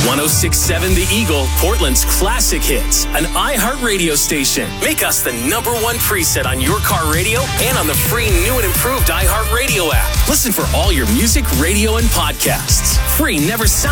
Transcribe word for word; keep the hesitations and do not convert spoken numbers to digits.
one oh six point seven The Eagle, Portland's classic hits, an iHeartRadio station. Make us the number one preset on your car radio and on the free new and improved iHeartRadio app. Listen for all your music, radio, and podcasts. Free never sounds